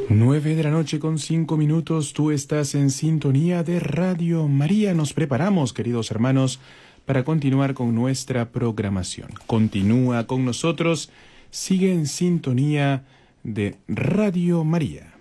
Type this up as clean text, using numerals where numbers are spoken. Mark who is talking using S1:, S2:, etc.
S1: 9 de la noche con 5 minutos, tú estás en sintonía de Radio María. Nos preparamos, queridos hermanos, para continuar con nuestra programación. Continúa con nosotros, sigue en sintonía de Radio María.